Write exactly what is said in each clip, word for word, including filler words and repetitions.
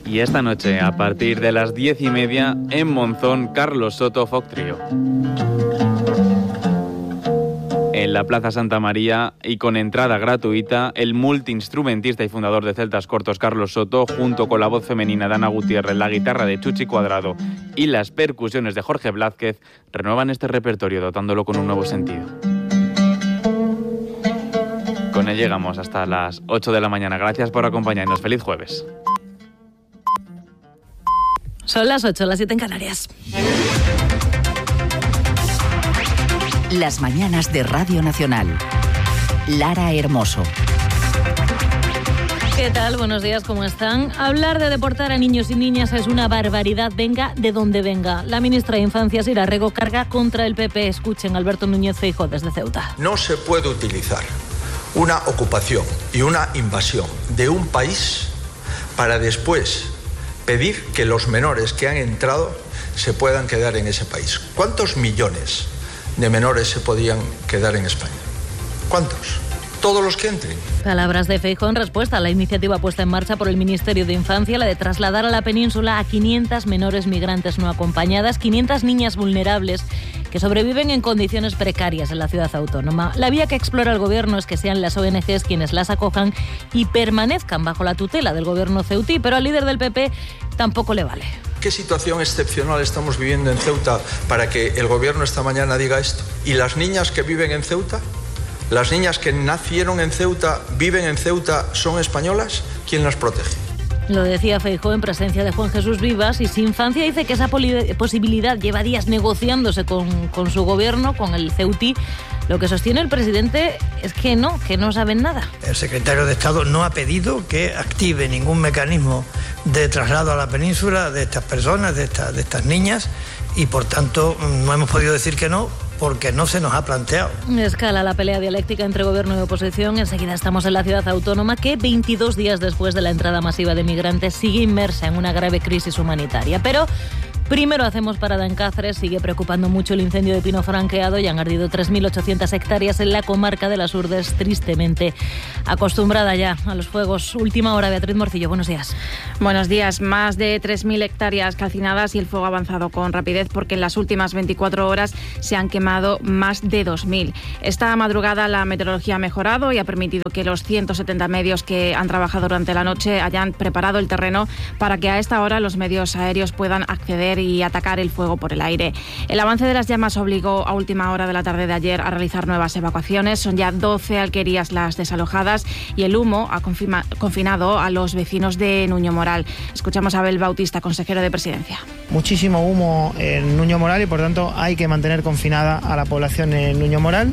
Y esta noche, a partir de las diez y media, en Monzón, Carlos Soto Folk Trio. En la Plaza Santa María y con entrada gratuita, el multiinstrumentista y fundador de Celtas Cortos Carlos Soto, junto con la voz femenina de Ana Gutiérrez, la guitarra de Chuchi Cuadrado y las percusiones de Jorge Blázquez, renuevan este repertorio dotándolo con un nuevo sentido. Con él llegamos hasta las ocho de la mañana. Gracias por acompañarnos. Feliz jueves. Son las ocho, las siete en Canarias. Las mañanas de Radio Nacional. Lara Hermoso. ¿Qué tal? Buenos días, ¿cómo están? Hablar de deportar a niños y niñas es una barbaridad, venga de donde venga. La ministra de Infancia, Sira Rego, carga contra el P P. Escuchen Alberto Núñez Feijóo desde Ceuta. No se puede utilizar una ocupación y una invasión de un país para después pedir que los menores que han entrado se puedan quedar en ese país. ¿Cuántos millones de menores se podían quedar en España? ¿Cuántos? Todos los que entren. Palabras de Feijóo en respuesta a la iniciativa puesta en marcha por el Ministerio de Infancia, la de trasladar a la península a quinientas menores migrantes no acompañadas, quinientas niñas vulnerables que sobreviven en condiciones precarias en la ciudad autónoma. La vía que explora el Gobierno es que sean las O N Ges quienes las acojan y permanezcan bajo la tutela del Gobierno ceutí, pero al líder del P P tampoco le vale. ¿Qué situación excepcional estamos viviendo en Ceuta para que el Gobierno esta mañana diga esto? ¿Y las niñas que viven en Ceuta? ¿Las niñas que nacieron en Ceuta, viven en Ceuta, son españolas? ¿Quién las protege? Lo decía Feijóo en presencia de Juan Jesús Vivas y Sin Infancia dice que esa posibilidad lleva días negociándose con, con su gobierno, con el ceutí. Lo que sostiene el presidente es que no, que no saben nada. El secretario de Estado no ha pedido que active ningún mecanismo de traslado a la península de estas personas, de, esta, de estas niñas, y por tanto no hemos podido decir que no, porque no se nos ha planteado. Escala la pelea dialéctica entre gobierno y oposición. Enseguida estamos en la ciudad autónoma que veintidós días después de la entrada masiva de migrantes sigue inmersa en una grave crisis humanitaria. Pero primero hacemos parada en Cáceres. Sigue preocupando mucho el incendio de pino franqueado y han ardido tres mil ochocientas hectáreas en la comarca de las Urdes, tristemente acostumbrada ya a los fuegos. Última hora, Beatriz Morcillo, buenos días. Buenos días. Más de tres mil hectáreas calcinadas y el fuego ha avanzado con rapidez porque en las últimas veinticuatro horas se han quemado más de dos mil. Esta madrugada la meteorología ha mejorado y ha permitido que los ciento setenta medios que han trabajado durante la noche hayan preparado el terreno para que a esta hora los medios aéreos puedan acceder y atacar el fuego por el aire. El avance de las llamas obligó a última hora de la tarde de ayer a realizar nuevas evacuaciones. Son ya doce alquerías las desalojadas y el humo ha confirma, confinado a los vecinos de Nuño Moral. Escuchamos a Abel Bautista, consejero de Presidencia. Muchísimo humo en Nuño Moral y por tanto hay que mantener confinada a la población en Nuño Moral.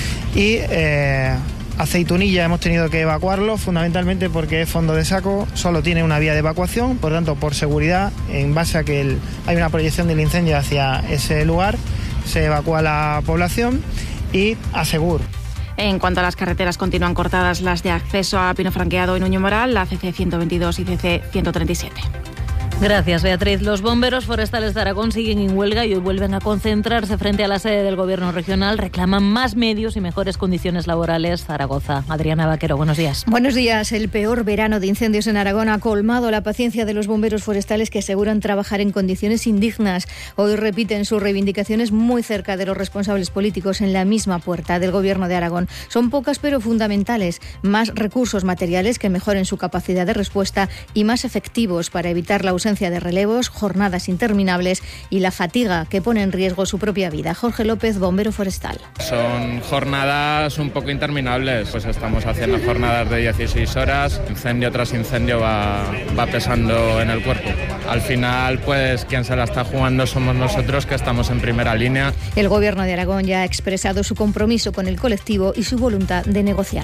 Y eh, Aceitunilla hemos tenido que evacuarlo fundamentalmente porque es fondo de saco, solo tiene una vía de evacuación, por tanto por seguridad, en base a que el, hay una proyección del incendio hacia ese lugar, se evacúa la población. Y Asegur. En cuanto a las carreteras, continúan cortadas las de acceso a Pino Franqueado y Nuño Moral, la C C ciento veintidós y C C ciento treinta y siete. Gracias, Beatriz. Los bomberos forestales de Aragón siguen en huelga y hoy vuelven a concentrarse frente a la sede del Gobierno regional. Reclaman más medios y mejores condiciones laborales. Zaragoza. Adriana Vaquero, buenos días. Buenos días. El peor verano de incendios en Aragón ha colmado la paciencia de los bomberos forestales que aseguran trabajar en condiciones indignas. Hoy repiten sus reivindicaciones muy cerca de los responsables políticos en la misma puerta del Gobierno de Aragón. Son pocas pero fundamentales. Más recursos materiales que mejoren su capacidad de respuesta y más efectivos para evitar la ausencia de relevos, jornadas interminables y la fatiga que pone en riesgo su propia vida. Jorge López, bombero forestal. Son jornadas un poco interminables, pues estamos haciendo jornadas de dieciséis horas, incendio tras incendio va, va pesando en el cuerpo. Al final, pues quien se la está jugando somos nosotros, que estamos en primera línea. El Gobierno de Aragón ya ha expresado su compromiso con el colectivo y su voluntad de negociar.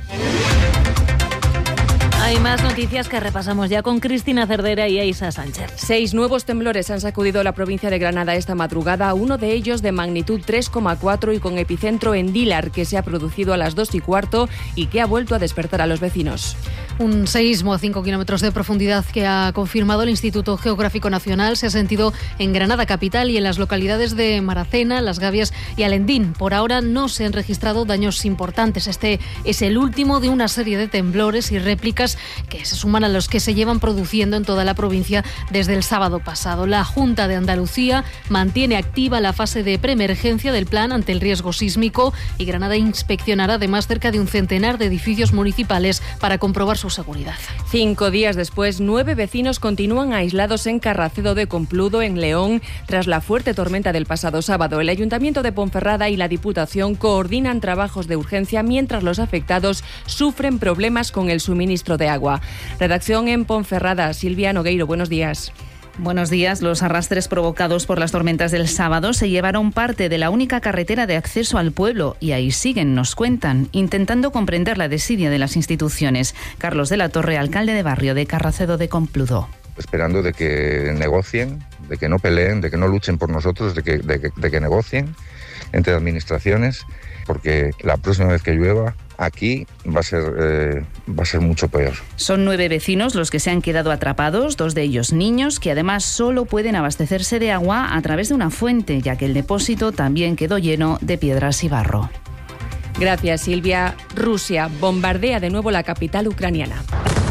Hay más noticias que repasamos ya con Cristina Cerdera y Aisa Sánchez. Seis nuevos temblores han sacudido la provincia de Granada esta madrugada, uno de ellos de magnitud tres coma cuatro y con epicentro en Dílar, que se ha producido a las dos y cuarto y que ha vuelto a despertar a los vecinos. Un seísmo a cinco kilómetros de profundidad que ha confirmado el Instituto Geográfico Nacional se ha sentido en Granada capital y en las localidades de Maracena, Las Gavias y Alendín. Por ahora no se han registrado daños importantes. Este es el último de una serie de temblores y réplicas que se suman a los que se llevan produciendo en toda la provincia desde el sábado pasado. La Junta de Andalucía mantiene activa la fase de preemergencia del plan ante el riesgo sísmico y Granada inspeccionará además cerca de un centenar de edificios municipales para comprobar su seguridad. Cinco días después, nueve vecinos continúan aislados en Carracedo de Compludo, en León, tras la fuerte tormenta del pasado sábado. El Ayuntamiento de Ponferrada y la Diputación coordinan trabajos de urgencia mientras los afectados sufren problemas con el suministro de agua. Redacción en Ponferrada, Silvia Nogueiro, buenos días. Buenos días. Los arrastres provocados por las tormentas del sábado se llevaron parte de la única carretera de acceso al pueblo y ahí siguen, nos cuentan, intentando comprender la desidia de las instituciones. Carlos de la Torre, alcalde de barrio de Carracedo de Compludo. Esperando de que negocien, de que no peleen, de que no luchen por nosotros, de que, de que, de que negocien entre administraciones, porque la próxima vez que llueva aquí va a ser eh, va a ser mucho peor. Son nueve vecinos los que se han quedado atrapados, dos de ellos niños, que además solo pueden abastecerse de agua a través de una fuente, ya que el depósito también quedó lleno de piedras y barro. Gracias, Silvia. Rusia bombardea de nuevo la capital ucraniana.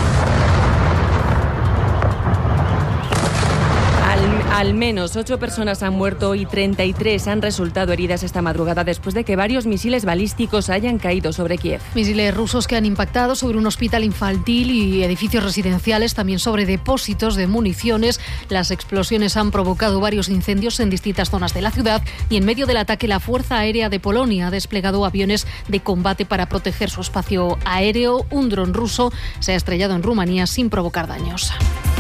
Al menos ocho personas han muerto y treinta y tres han resultado heridas esta madrugada después de que varios misiles balísticos hayan caído sobre Kiev. Misiles rusos que han impactado sobre un hospital infantil y edificios residenciales, también sobre depósitos de municiones. Las explosiones han provocado varios incendios en distintas zonas de la ciudad y en medio del ataque la Fuerza Aérea de Polonia ha desplegado aviones de combate para proteger su espacio aéreo. Un dron ruso se ha estrellado en Rumanía sin provocar daños.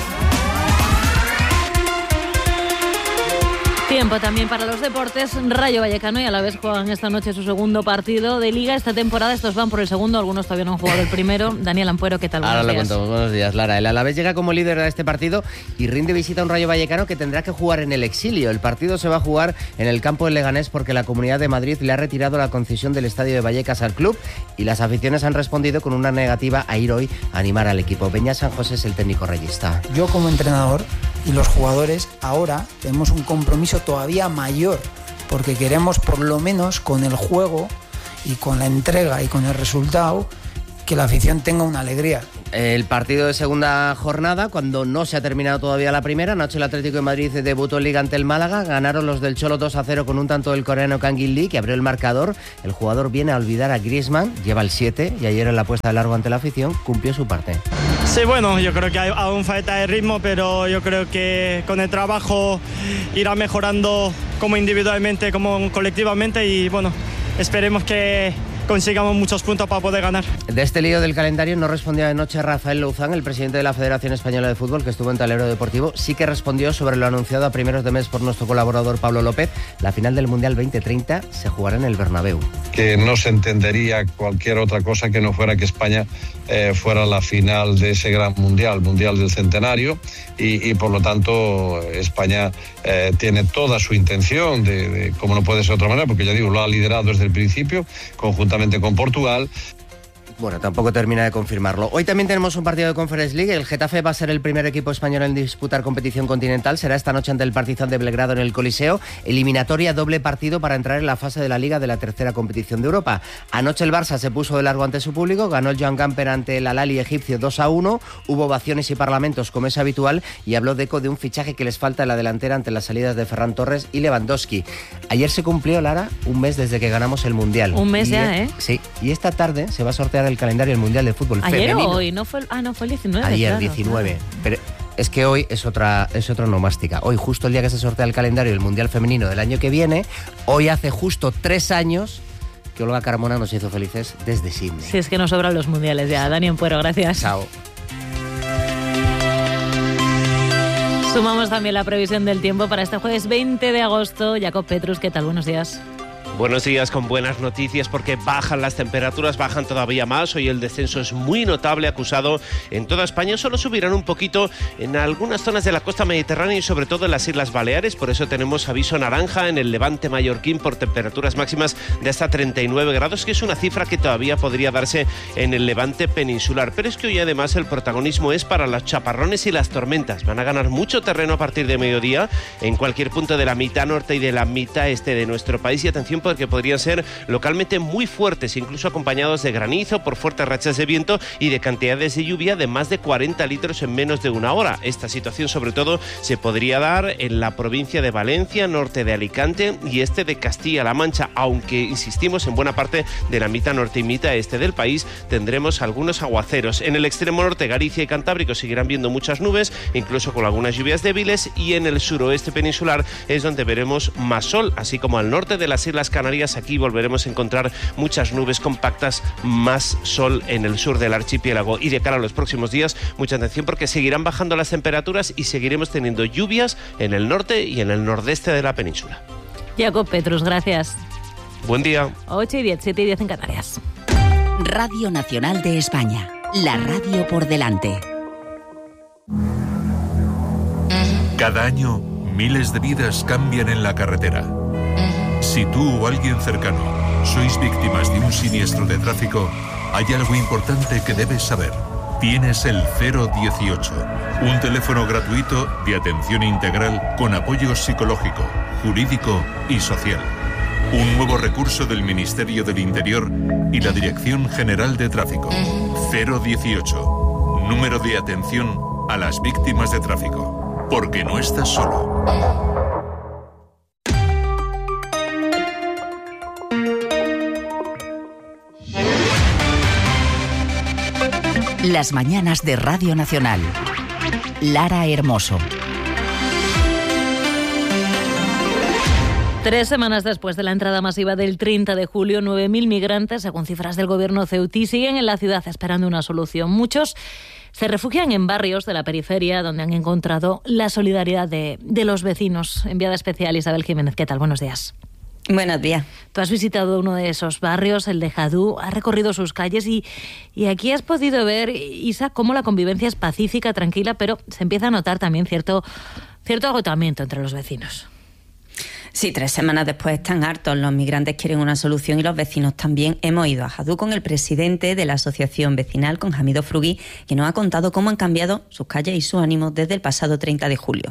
Tiempo también para los deportes. Rayo Vallecano y Alavés juegan esta noche su segundo partido de Liga. Esta temporada estos van por el segundo, algunos todavía no han jugado el primero. Daniel Ampuero, ¿qué tal? Ahora Buenos lo días. contamos. Buenos días, Lara. El Alavés llega como líder de este partido y rinde visita a un Rayo Vallecano que tendrá que jugar en el exilio. El partido se va a jugar en el campo del Leganés porque la Comunidad de Madrid le ha retirado la concesión del estadio de Vallecas al club y las aficiones han respondido con una negativa a ir hoy a animar al equipo. Beñat San José es el técnico rayista. Yo como entrenador y los jugadores ahora tenemos un compromiso todavía mayor, porque queremos por lo menos con el juego y con la entrega y con el resultado que la afición tenga una alegría. El partido de segunda jornada, cuando no se ha terminado todavía la primera, anoche el Atlético de Madrid debutó en Liga ante el Málaga, ganaron los del Cholo dos a cero con un tanto del coreano Kangin Lee, que abrió el marcador. El jugador viene a olvidar a Griezmann, lleva el siete y ayer en la puesta de largo ante la afición cumplió su parte. Sí, bueno, yo creo que hay aún falta de ritmo, pero yo creo que con el trabajo irá mejorando como individualmente, como colectivamente y bueno, esperemos que consigamos muchos puntos para poder ganar. De este lío del calendario no respondió anoche Rafael Louzán, el presidente de la Federación Española de Fútbol, que estuvo en Tablero Deportivo. Sí que respondió sobre lo anunciado a primeros de mes por nuestro colaborador Pablo López. La final del Mundial veinte treinta se jugará en el Bernabéu. Que no se entendería cualquier otra cosa que no fuera que España eh, fuera la final de ese gran Mundial, Mundial del Centenario, y, y por lo tanto España eh, tiene toda su intención, de, de, como no puede ser de otra manera, porque ya digo, lo ha liderado desde el principio, conjuntamente con Portugal. Bueno, tampoco termina de confirmarlo. Hoy también tenemos un partido de Conference League. El Getafe va a ser el primer equipo español en disputar competición continental. Será esta noche ante el Partizan de Belgrado en el Coliseo. Eliminatoria doble partido para entrar en la fase de la Liga de la tercera competición de Europa. Anoche el Barça se puso de largo ante su público. Ganó el Joan Gamper ante el Al-Ahly egipcio dos a uno. Hubo ovaciones y parlamentos como es habitual. Y habló Deco de un fichaje que les falta en la delantera ante las salidas de Ferran Torres y Lewandowski. Ayer se cumplió, Lara, un mes desde que ganamos el Mundial. Un mes y ya, ¿eh? Sí. Y esta tarde se va a sortear el calendario del Mundial de Fútbol ¿Ayer femenino. o hoy? No fue el, ah, no, fue el diecinueve. Ayer, claro, diecinueve. Claro. Pero es que hoy es otra es otra nomástica. Hoy, justo el día que se sortea el calendario del Mundial Femenino del año que viene, hoy hace justo tres años que Olga Carmona nos hizo felices desde Sydney. Sí, es que nos sobran los mundiales ya. Dani Ampuero, gracias. Chao. Sumamos también la previsión del tiempo para este jueves veinte de agosto. Jacob Petrus, ¿qué tal? Buenos días. Buenos días con buenas noticias porque bajan las temperaturas, bajan todavía más. Hoy el descenso es muy notable, acusado en toda España. Solo subirán un poquito en algunas zonas de la costa mediterránea y sobre todo en las Islas Baleares. Por eso tenemos aviso naranja en el Levante mallorquín por temperaturas máximas de hasta treinta y nueve grados, que es una cifra que todavía podría darse en el Levante peninsular. Pero es que hoy además el protagonismo es para los chaparrones y las tormentas. Van a ganar mucho terreno a partir de mediodía en cualquier punto de la mitad norte y de la mitad este de nuestro país. Y atención, porque podrían ser localmente muy fuertes, incluso acompañados de granizo, por fuertes rachas de viento y de cantidades de lluvia de más de cuarenta litros en menos de una hora. Esta situación sobre todo se podría dar en la provincia de Valencia, norte de Alicante y este de Castilla-La Mancha, aunque insistimos en buena parte de la mitad norte y mitad este del país tendremos algunos aguaceros. En el extremo norte, Galicia y Cantábrico seguirán viendo muchas nubes, incluso con algunas lluvias débiles, y en el suroeste peninsular es donde veremos más sol, así como al norte de las Islas Canarias. Aquí volveremos a encontrar muchas nubes compactas, más sol en el sur del archipiélago. Y de cara a los próximos días, mucha atención porque seguirán bajando las temperaturas y seguiremos teniendo lluvias en el norte y en el nordeste de la península. Jacob Petrus, gracias. Buen día. ocho y diez, siete y diez en Canarias. Radio Nacional de España, la radio por delante. Cada año, miles de vidas cambian en la carretera. Si tú o alguien cercano sois víctimas de un siniestro de tráfico, hay algo importante que debes saber. Tienes el cero dieciocho, un teléfono gratuito de atención integral con apoyo psicológico, jurídico y social. Un nuevo recurso del Ministerio del Interior y la Dirección General de Tráfico. cero dieciocho, número de atención a las víctimas de tráfico. Porque no estás solo. Las mañanas de Radio Nacional. Lara Hermoso. Tres semanas después de la entrada masiva del treinta de julio, nueve mil migrantes, según cifras del gobierno ceutí, siguen en la ciudad esperando una solución. Muchos se refugian en barrios de la periferia donde han encontrado la solidaridad de, de los vecinos. Enviada especial Isabel Jiménez, ¿qué tal? Buenos días. Buenos días. Tú has visitado uno de esos barrios, el de Jadú, has recorrido sus calles y, y aquí has podido ver, Isa, cómo la convivencia es pacífica, tranquila, pero se empieza a notar también cierto, cierto agotamiento entre los vecinos. Sí, tres semanas después están hartos. Los migrantes quieren una solución y los vecinos también. Hemos ido a Jadú con el presidente de la asociación vecinal, con Hamido Frugui, que nos ha contado cómo han cambiado sus calles y sus ánimos desde el pasado treinta de julio.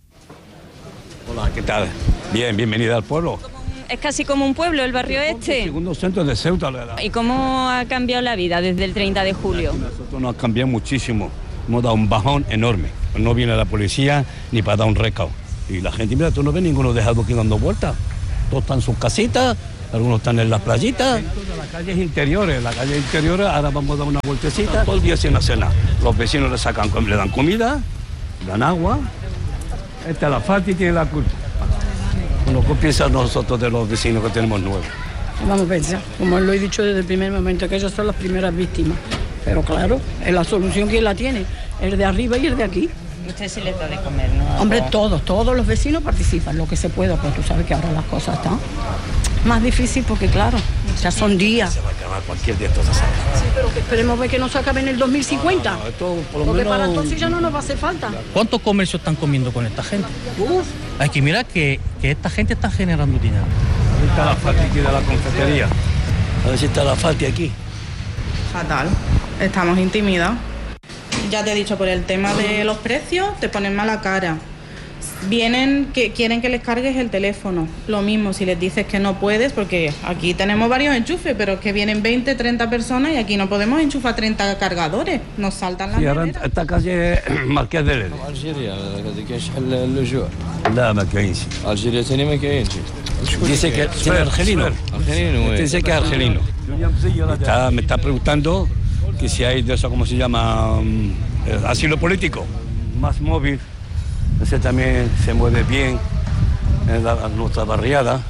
Hola, ¿qué tal? Bien, bienvenida al pueblo. Es casi como un pueblo el barrio este. El segundo centro de Ceuta, la verdad. ¿Y cómo ha cambiado la vida desde el treinta de julio? Nosotros nos ha cambiado muchísimo. Hemos dado un bajón enorme. No viene la policía ni para dar un recao. Y la gente, mira, tú no ves ninguno dejado aquí dando vueltas. Todos están en sus casitas, algunos están en las playitas. En las calles interiores, las calles interiores, ahora vamos a dar una vueltecita. Todo el día sin hacer nada. Los vecinos le sacan, le dan comida, le dan agua. Esta es la falta y tiene la culpa. Bueno, ¿qué piensan nosotros de los vecinos que tenemos nuevos? Vamos a pensar, como lo he dicho desde el primer momento, que ellos son las primeras víctimas. Pero claro, es la solución que la tiene, el de arriba y el de aquí. Usted sí les da de comer, ¿no? Hombre, todos, todos los vecinos participan, lo que se pueda, pero tú sabes que ahora las cosas están más difíciles porque, claro, ya son días. Se va a acabar cualquier día todas esas. Sí, pero que esperemos ver que no se acabe en el dos mil cincuenta. No, no, esto por lo porque menos... para entonces ya no nos va a hacer falta. ¿Cuántos comercios están comiendo con esta gente? Uf. Hay que mirar que, que esta gente está generando dinero. Ahí está la falta aquí de la confitería. A ver si está la falta aquí. Fatal, estamos intimidados. Ya te he dicho, por el tema de los precios, te ponen mala cara. Vienen, que quieren que les cargues el teléfono. Lo mismo, si les dices que no puedes, porque aquí tenemos varios enchufes, pero que vienen veinte, treinta personas y aquí no podemos enchufar treinta cargadores. Nos saltan las sí, ahora esta calle es Marqués de Lede. Algeria, هذا كاين اللجوء. لا ما كاينش. Algeria ثاني ما كاينش. Dice que es argelino. Argelino, Dice que es argelino. Está, me está preguntando que si hay de eso, ¿cómo se llama? Um, asilo político. Más móvil. Ese también se mueve bien en la, en nuestra barriada.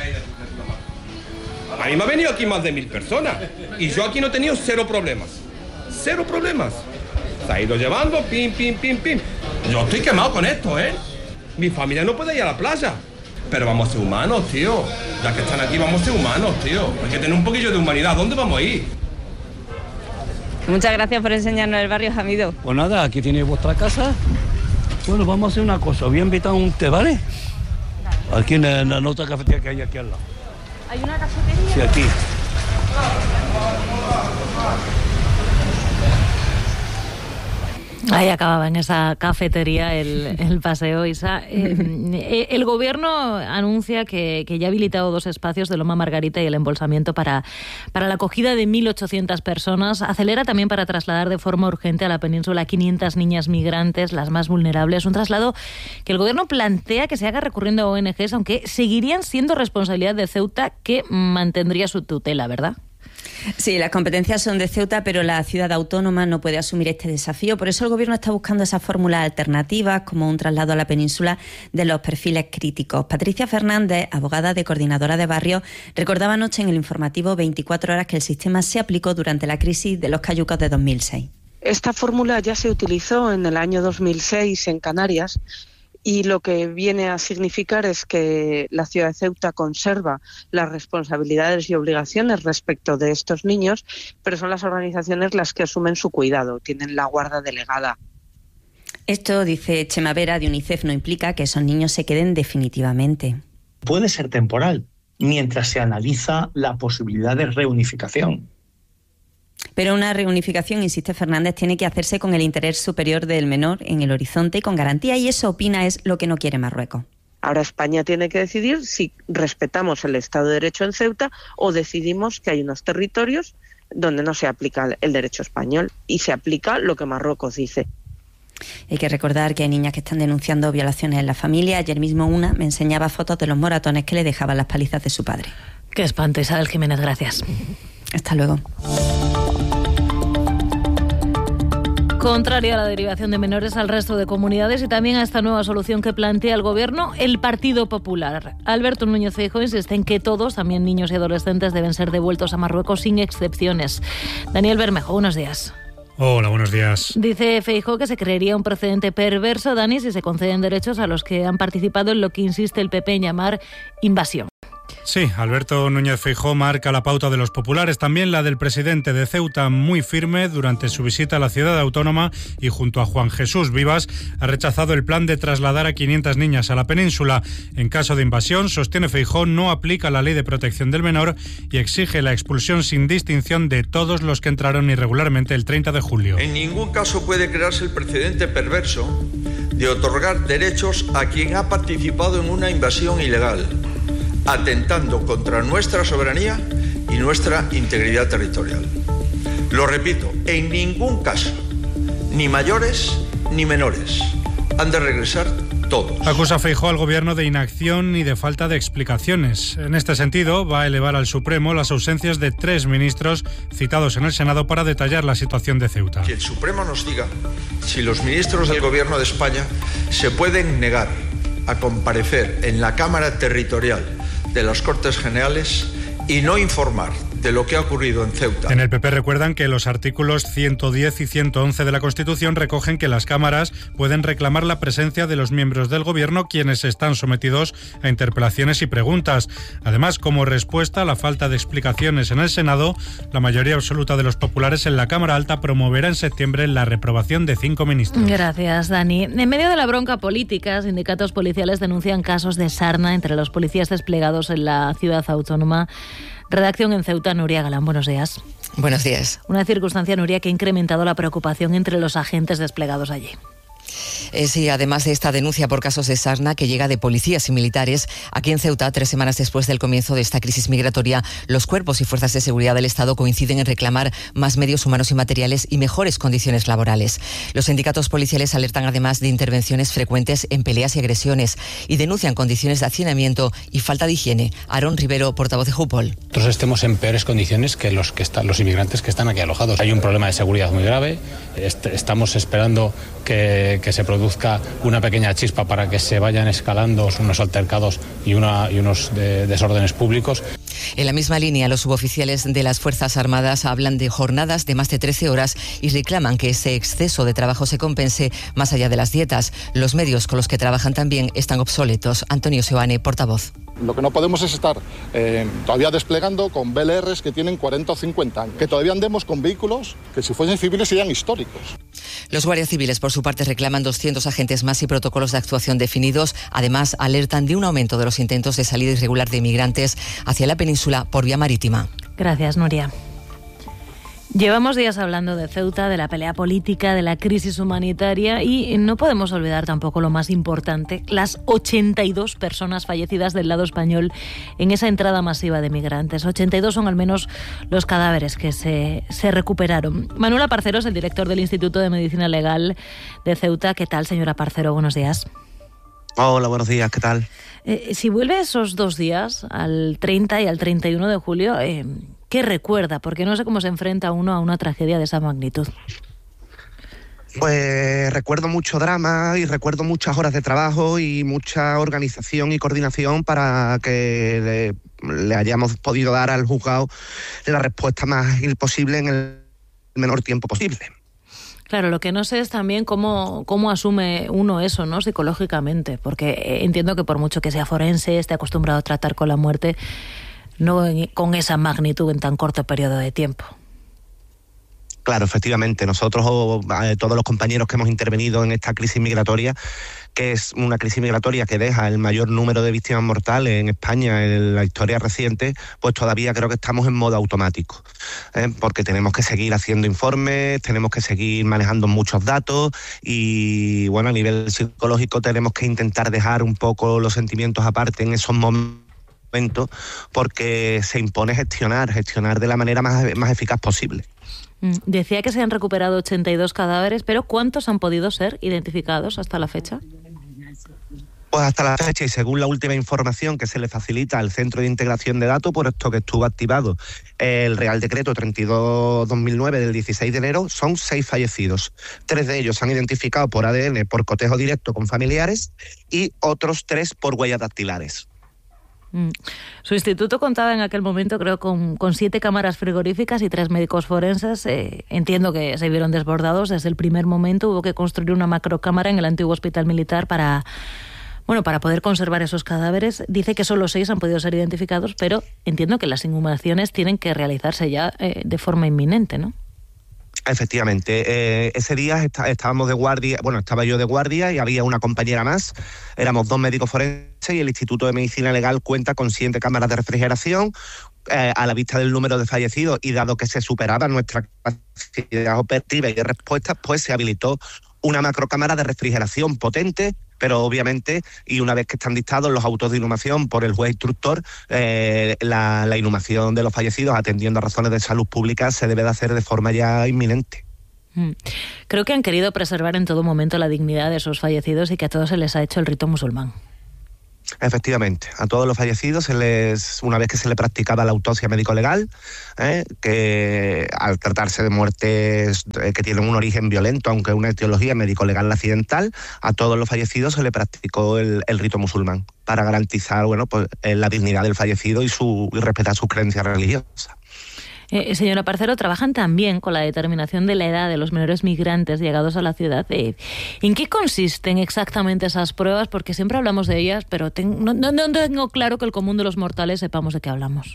A mí me ha venido aquí más de mil personas y yo aquí no he tenido cero problemas. Cero problemas. Se ha ido llevando, pim, pim, pim, pim. Yo estoy quemado con esto, ¿eh? Mi familia no puede ir a la playa. pero vamos a ser humanos, tío. Ya que están aquí, vamos a ser humanos, tío. Hay que tener un poquillo de humanidad. ¿Dónde vamos a ir? Muchas gracias por enseñarnos el barrio, Hamido. Pues nada, aquí tenéis vuestra casa. Bueno, vamos a hacer una cosa. Voy a invitar a un té, ¿vale? Aquí en la, en la otra cafetería que hay aquí al lado. ¿Hay una cafetería? Sí, aquí. Ahí acababa en esa cafetería el, el paseo, Isa. Eh, el gobierno anuncia que, que ya ha habilitado dos espacios de Loma Margarita y el embolsamiento para, para la acogida de mil ochocientas personas. Acelera también para trasladar de forma urgente a la península a quinientas niñas migrantes, las más vulnerables. Un traslado que el gobierno plantea que se haga recurriendo a O N Ges, aunque seguirían siendo responsabilidad de Ceuta, que mantendría su tutela, ¿verdad? Sí, las competencias son de Ceuta, pero la ciudad autónoma no puede asumir este desafío. Por eso el Gobierno está buscando esas fórmulas alternativas, como un traslado a la península de los perfiles críticos. Patricia Fernández, abogada de Coordinadora de Barrios, recordaba anoche en el informativo veinticuatro horas que el sistema se aplicó durante la crisis de los cayucos de dos mil seis. Esta fórmula ya se utilizó en el año dos mil seis en Canarias, y lo que viene a significar es que la ciudad de Ceuta conserva las responsabilidades y obligaciones respecto de estos niños, pero son las organizaciones las que asumen su cuidado, tienen la guarda delegada. Esto, dice Chema Vera de UNICEF, no implica que esos niños se queden definitivamente. Puede ser temporal, mientras se analiza la posibilidad de reunificación. Pero una reunificación, insiste Fernández, tiene que hacerse con el interés superior del menor en el horizonte y con garantía, y eso, opina, es lo que no quiere Marruecos. Ahora España tiene que decidir si respetamos el Estado de Derecho en Ceuta o decidimos que hay unos territorios donde no se aplica el derecho español y se aplica lo que Marruecos dice. Hay que recordar que hay niñas que están denunciando violaciones en la familia. Ayer mismo una me enseñaba fotos de los moratones que le dejaban las palizas de su padre. Qué espanto, Isabel Jiménez, gracias. Hasta luego. Contraria a la derivación de menores al resto de comunidades y también a esta nueva solución que plantea el Gobierno, el Partido Popular. Alberto Núñez Feijóo insiste en que todos, también niños y adolescentes, deben ser devueltos a Marruecos sin excepciones. Daniel Bermejo, buenos días. Hola, buenos días. Dice Feijóo que se creería un precedente perverso, Dani, si se conceden derechos a los que han participado en lo que insiste el P P en llamar invasión. Sí, Alberto Núñez Feijóo marca la pauta de los populares, también la del presidente de Ceuta, muy firme durante su visita a la ciudad autónoma, y junto a Juan Jesús Vivas ha rechazado el plan de trasladar a quinientas niñas a la península. En caso de invasión, sostiene Feijóo, no aplica la ley de protección del menor y exige la expulsión sin distinción de todos los que entraron irregularmente el treinta de julio. En ningún caso puede crearse el precedente perverso de otorgar derechos a quien ha participado en una invasión ilegal, atentando contra nuestra soberanía y nuestra integridad territorial. Lo repito, en ningún caso, ni mayores ni menores, han de regresar todos. Acusa Feijóo al Gobierno de inacción y de falta de explicaciones. En este sentido, va a elevar al Supremo las ausencias de tres ministros citados en el Senado para detallar la situación de Ceuta. Que el Supremo nos diga si los ministros del Gobierno de España se pueden negar a comparecer en la Cámara Territorial de las Cortes Generales y no informar de lo que ha ocurrido en Ceuta. En el P P recuerdan que los artículos ciento diez y ciento once de la Constitución recogen que las cámaras pueden reclamar la presencia de los miembros del Gobierno quienes están sometidos a interpelaciones y preguntas. Además, como respuesta a la falta de explicaciones en el Senado, la mayoría absoluta de los populares en la Cámara Alta promoverá en septiembre la reprobación de cinco ministros. Gracias, Dani. En medio de la bronca política, sindicatos policiales denuncian casos de sarna entre los policías desplegados en la ciudad autónoma. Redacción en Ceuta, Nuria Galán, buenos días. Buenos días. Una circunstancia, Nuria, que ha incrementado la preocupación entre los agentes desplegados allí. Eh, sí, además de esta denuncia por casos de sarna que llega de policías y militares, aquí en Ceuta, tres semanas después del comienzo de esta crisis migratoria, los cuerpos y fuerzas de seguridad del Estado coinciden en reclamar más medios humanos y materiales y mejores condiciones laborales. Los sindicatos policiales alertan además de intervenciones frecuentes en peleas y agresiones y denuncian condiciones de hacinamiento y falta de higiene. Aarón Rivero, portavoz de Jupol. Nosotros estemos en peores condiciones que los que están los inmigrantes que están aquí alojados. Hay un problema de seguridad muy grave. Est- estamos esperando que, que se produzca una pequeña chispa para que se vayan escalando unos altercados y, una, y unos de, desórdenes públicos. En la misma línea, los suboficiales de las Fuerzas Armadas hablan de jornadas de más de trece horas y reclaman que ese exceso de trabajo se compense más allá de las dietas. Los medios con los que trabajan también están obsoletos. Antonio Seoane, portavoz. Lo que no podemos es estar eh, todavía desplegando con B L Rs que tienen cuarenta o cincuenta años, que todavía andemos con vehículos que si fuesen civiles serían históricos. Los guardias civiles, por su parte, reclaman doscientos agentes más y protocolos de actuación definidos. Además, alertan de un aumento de los intentos de salida irregular de inmigrantes hacia la península por vía marítima. Gracias, Nuria. Llevamos días hablando de Ceuta, de la pelea política, de la crisis humanitaria y no podemos olvidar tampoco lo más importante, las ochenta y dos personas fallecidas del lado español en esa entrada masiva de migrantes. ochenta y dos son al menos los cadáveres que se, se recuperaron. Manuel Aparcero es el director del Instituto de Medicina Legal de Ceuta. ¿Qué tal, señora Aparcero? Buenos días. Hola, buenos días, ¿qué tal? Eh, si vuelve esos dos días, al treinta y al treinta y uno de julio... Eh, ¿Qué recuerda? Porque no sé cómo se enfrenta uno a una tragedia de esa magnitud. Pues recuerdo mucho drama y recuerdo muchas horas de trabajo y mucha organización y coordinación para que le, le hayamos podido dar al juzgado la respuesta más posible en el menor tiempo posible. Claro, lo que no sé es también cómo, cómo asume uno eso, ¿no? Psicológicamente, porque entiendo que por mucho que sea forense, esté acostumbrado a tratar con la muerte, no con esa magnitud en tan corto periodo de tiempo. Claro, efectivamente. Nosotros, eh, todos los compañeros que hemos intervenido en esta crisis migratoria, que es una crisis migratoria que deja el mayor número de víctimas mortales en España en la historia reciente, pues todavía creo que estamos en modo automático, ¿eh? Porque tenemos que seguir haciendo informes, tenemos que seguir manejando muchos datos y, bueno, a nivel psicológico tenemos que intentar dejar un poco los sentimientos aparte en esos momentos, porque se impone gestionar, gestionar de la manera más, más eficaz posible. Decía que se han recuperado ochenta y dos cadáveres, pero ¿cuántos han podido ser identificados hasta la fecha? Pues hasta la fecha, y según la última información que se le facilita al Centro de Integración de Datos, por esto que estuvo activado el Real Decreto treinta y dos barra dos mil nueve del dieciséis de enero, son seis fallecidos. Tres de ellos se han identificado por A D N, por cotejo directo con familiares, y otros tres por huellas dactilares. Su instituto contaba en aquel momento, creo, con, con siete cámaras frigoríficas y tres médicos forenses. Eh, entiendo que se vieron desbordados desde el primer momento. Hubo que construir una macrocámara en el antiguo hospital militar para, bueno, para poder conservar esos cadáveres. Dice que solo seis han podido ser identificados, pero entiendo que las inhumaciones tienen que realizarse ya eh, de forma inminente, ¿no? Efectivamente, eh, ese día está, estábamos de guardia, bueno, estaba yo de guardia y había una compañera más, éramos dos médicos forenses y el Instituto de Medicina Legal cuenta con siete cámaras de refrigeración. Eh, a la vista del número de fallecidos y dado que se superaba nuestra capacidad operativa y de respuesta, pues se habilitó una macrocámara de refrigeración potente, pero obviamente, y una vez que están dictados los autos de inhumación por el juez instructor, eh, la, la inhumación de los fallecidos, atendiendo a razones de salud pública, se debe de hacer de forma ya inminente. Creo que han querido preservar en todo momento la dignidad de esos fallecidos y que a todos se les ha hecho el rito musulmán. Efectivamente, a todos los fallecidos, se les, una vez que se le practicaba la autopsia médico-legal, ¿eh? que al tratarse de muertes que tienen un origen violento, aunque una etiología médico-legal accidental, a todos los fallecidos se le practicó el, el rito musulmán para garantizar, bueno, pues, la dignidad del fallecido y, su, y respetar sus creencias religiosas. Eh, señora Parcero, trabajan también con la determinación de la edad de los menores migrantes llegados a la ciudad. Eh, ¿En qué consisten exactamente esas pruebas? Porque siempre hablamos de ellas, pero ten, no, no, no tengo claro que el común de los mortales sepamos de qué hablamos.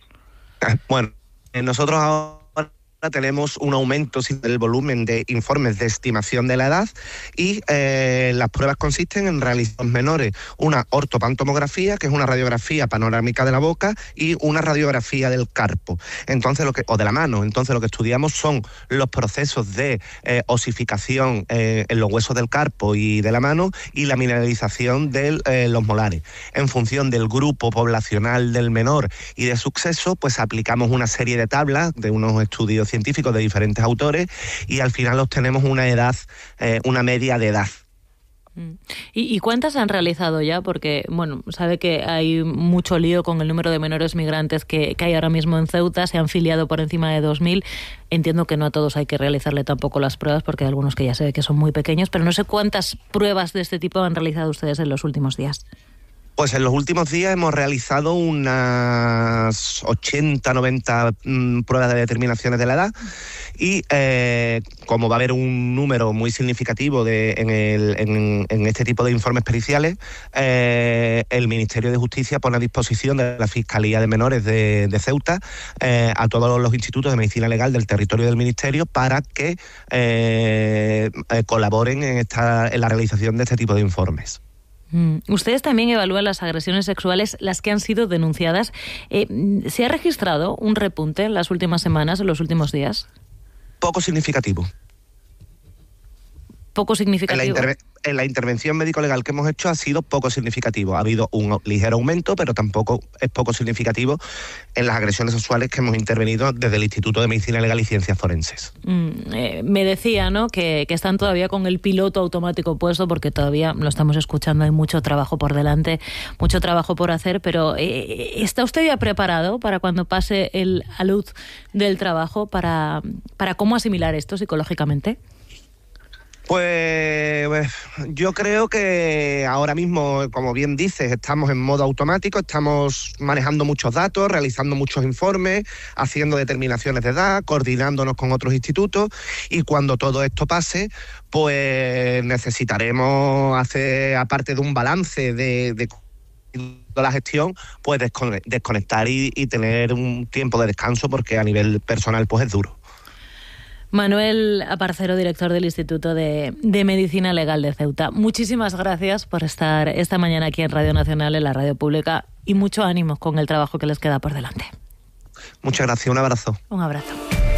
Bueno, nosotros ahora tenemos un aumento del volumen de informes de estimación de la edad y eh, las pruebas consisten en realizar los menores una ortopantomografía, que es una radiografía panorámica de la boca, y una radiografía del carpo, entonces lo que o de la mano. Entonces lo que estudiamos son los procesos de eh, osificación eh, en los huesos del carpo y de la mano y la mineralización de eh, los molares. En función del grupo poblacional del menor y de su sexo, pues aplicamos una serie de tablas de unos estudios científicos de diferentes autores y al final obtenemos una edad, eh, una media de edad. ¿Y, ¿Y cuántas han realizado ya? Porque, bueno, sabe que hay mucho lío con el número de menores migrantes que, que hay ahora mismo en Ceuta. Se han filiado por encima de dos mil. Entiendo que no a todos hay que realizarle tampoco las pruebas, porque hay algunos que ya se ve que son muy pequeños, pero no sé cuántas pruebas de este tipo han realizado ustedes en los últimos días. Pues en los últimos días hemos realizado unas ochenta, noventa mmm, pruebas de determinaciones de la edad y eh, como va a haber un número muy significativo de, en, el, en, en este tipo de informes periciales, eh, el Ministerio de Justicia pone a disposición de la Fiscalía de Menores de, de Ceuta eh, a todos los institutos de medicina legal del territorio del Ministerio para que eh, eh, colaboren en, esta, en la realización de este tipo de informes. Mm. Ustedes también evalúan las agresiones sexuales, las que han sido denunciadas. Eh, ¿Se ha registrado un repunte en las últimas semanas, en los últimos días? Poco significativo. Poco significativo. En la, interve- en la intervención médico-legal que hemos hecho ha sido poco significativo. Ha habido un ligero aumento, pero tampoco es poco significativo en las agresiones sexuales que hemos intervenido desde el Instituto de Medicina Legal y Ciencias Forenses. Mm, eh, me decía, ¿no?, que, que están todavía con el piloto automático puesto, porque todavía lo estamos escuchando, hay mucho trabajo por delante, mucho trabajo por hacer, pero eh, ¿está usted ya preparado para cuando pase el alud del trabajo, para, para cómo asimilar esto psicológicamente? Pues, pues yo creo que ahora mismo, como bien dices, estamos en modo automático, estamos manejando muchos datos, realizando muchos informes, haciendo determinaciones de edad, coordinándonos con otros institutos, y cuando todo esto pase, pues necesitaremos hacer, aparte de un balance de, de la gestión, pues desconectar y, y tener un tiempo de descanso, porque a nivel personal pues es duro. Manuel Aparcero, director del Instituto de, de Medicina Legal de Ceuta. Muchísimas gracias por estar esta mañana aquí en Radio Nacional, en la radio pública, y mucho ánimo con el trabajo que les queda por delante. Muchas gracias, un abrazo. Un abrazo.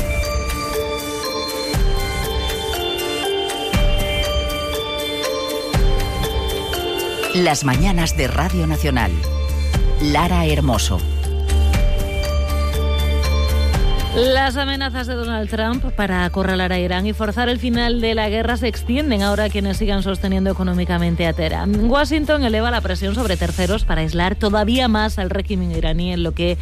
Las mañanas de Radio Nacional. Lara Hermoso. Las amenazas de Donald Trump para acorralar a Irán y forzar el final de la guerra se extienden ahora a quienes sigan sosteniendo económicamente a Teherán. Washington eleva la presión sobre terceros para aislar todavía más al régimen iraní en lo que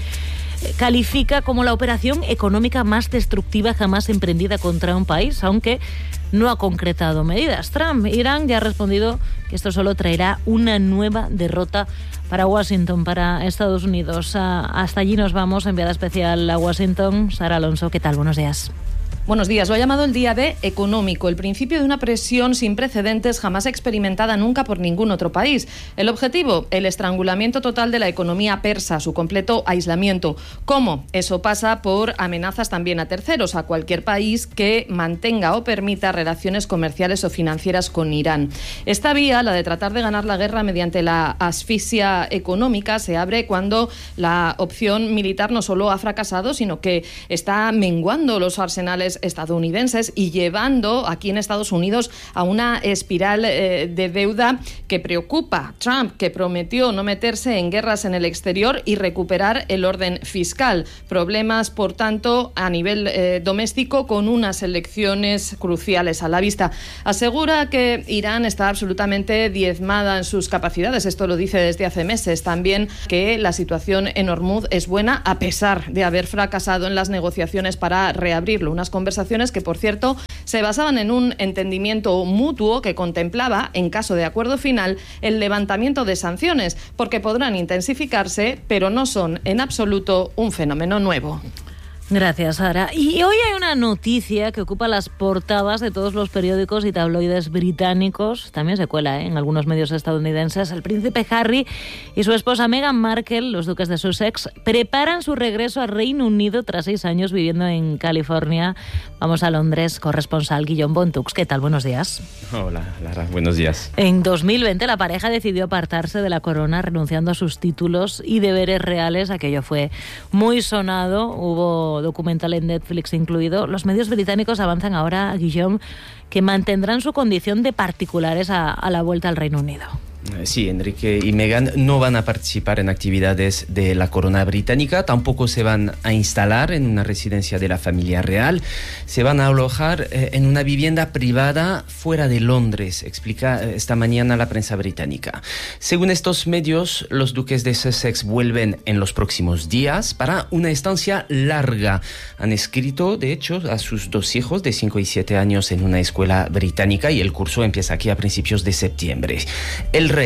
califica como la operación económica más destructiva jamás emprendida contra un país, aunque no ha concretado medidas. Trump, Irán ya ha respondido que esto solo traerá una nueva derrota para Washington, para Estados Unidos. Hasta allí nos vamos, enviada especial a Washington, Sara Alonso. ¿Qué tal? Buenos días. Buenos días. Lo ha llamado el día D económico, el principio de una presión sin precedentes jamás experimentada nunca por ningún otro país. El objetivo, el estrangulamiento total de la economía persa, su completo aislamiento. ¿Cómo? Eso pasa por amenazas también a terceros, a cualquier país que mantenga o permita relaciones comerciales o financieras con Irán. Esta vía, la de tratar de ganar la guerra mediante la asfixia económica, se abre cuando la opción militar no solo ha fracasado, sino que está menguando los arsenales estadounidenses y llevando aquí en Estados Unidos a una espiral eh, de deuda que preocupa. Trump, que prometió no meterse en guerras en el exterior y recuperar el orden fiscal. Problemas, por tanto, a nivel eh, doméstico, con unas elecciones cruciales a la vista. Asegura que Irán está absolutamente diezmada en sus capacidades. Esto lo dice desde hace meses. También que la situación en Hormuz es buena a pesar de haber fracasado en las negociaciones para reabrirlo. Unas conversaciones que, por cierto, se basaban en un entendimiento mutuo que contemplaba, en caso de acuerdo final, el levantamiento de sanciones, porque podrán intensificarse, pero no son en absoluto un fenómeno nuevo. Gracias, Sara. Y hoy hay una noticia que ocupa las portadas de todos los periódicos y tabloides británicos. También se cuela ¿eh? en algunos medios estadounidenses. El príncipe Harry y su esposa Meghan Markle, los duques de Sussex, preparan su regreso al Reino Unido tras seis años viviendo en California. Vamos a Londres, corresponsal Guillaume Bontux. ¿Qué tal? Buenos días. Hola, Lara. Buenos días. En dos mil veinte la pareja decidió apartarse de la corona, renunciando a sus títulos y deberes reales. Aquello fue muy sonado. Hubo documental en Netflix incluido. Los medios británicos avanzan ahora, Guillaume, que mantendrán su condición de particulares a, a la vuelta al Reino Unido. Sí, Enrique y Meghan no van a participar en actividades de la corona británica, tampoco se van a instalar en una residencia de la familia real, se van a alojar eh, en una vivienda privada fuera de Londres, explica esta mañana la prensa británica. Según estos medios, los duques de Sussex vuelven en los próximos días para una estancia larga. Han escrito, de hecho, a sus dos hijos de cinco y siete años en una escuela británica y el curso empieza aquí a principios de septiembre. El rey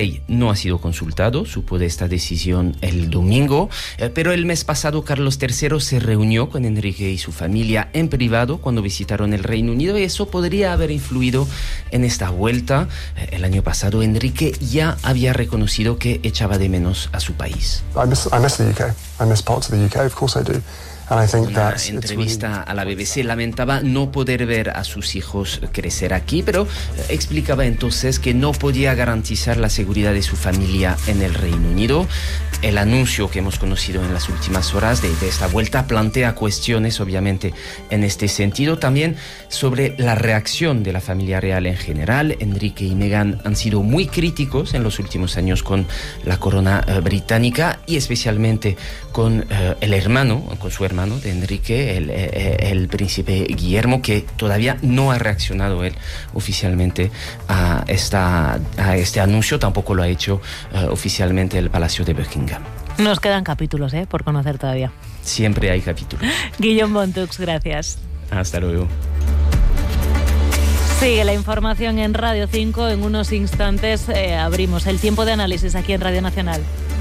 rey no ha sido consultado, supo de esta decisión el domingo, eh, pero el mes pasado Carlos tercero se reunió con Enrique y su familia en privado cuando visitaron el Reino Unido y eso podría haber influido en esta vuelta. Eh, el año pasado Enrique ya había reconocido que echaba de menos a su país. I miss, I miss the U K. I miss parts of the U K, of course I do. En una entrevista a la B B C lamentaba no poder ver a sus hijos crecer aquí, pero explicaba entonces que no podía garantizar la seguridad de su familia en el Reino Unido. El anuncio que hemos conocido en las últimas horas de, de esta vuelta plantea cuestiones, obviamente, en este sentido. También sobre la reacción de la familia real en general. Enrique y Meghan han sido muy críticos en los últimos años con la corona eh, británica y especialmente con eh, el hermano, con su hermano de Enrique, el, eh, el príncipe Guillermo, que todavía no ha reaccionado él oficialmente a, esta, a este anuncio. Tampoco lo ha hecho eh, oficialmente el Palacio de Buckingham. Nos quedan capítulos, ¿eh? Por conocer todavía. Siempre hay capítulos. Guillaume Montux, gracias. Hasta luego. Sigue la información en Radio cinco. En unos instantes eh, abrimos el tiempo de análisis aquí en Radio Nacional.